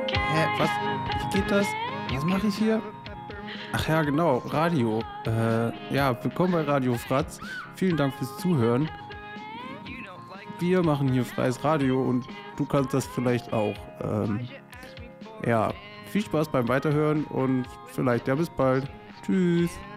Hä, was? Wie geht das? Was mache ich hier? Ach ja, genau, Radio. Ja, willkommen bei Radio Fratz. Vielen Dank fürs Zuhören. Wir machen hier freies Radio und du kannst das vielleicht auch. Ja, viel Spaß beim Weiterhören und vielleicht ja bis bald. Tschüss.